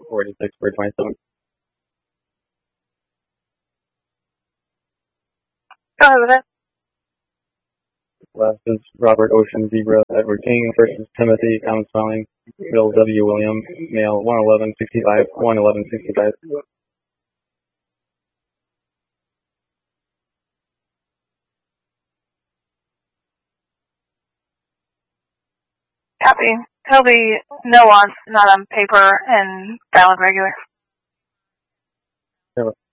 46 for 27. Go ahead with it. Last is Robert Ocean Zebra Edward King versus Timothy Common Spelling Bill W. William, male 11165, 11165. Copy. He'll be nuanced, not on paper, and valid regular.